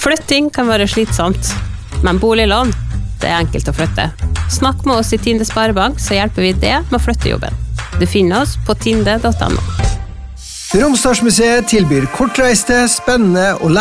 Flytting kan være slitsomt, men boliglån, det er enkelt å flytte. Snakk med oss i Tinde Sparebank, så hjelper vi det med flyttejobben. Du finner oss på tinde.no. Romsdalsmuseet tilbyr kortreiste, spennende og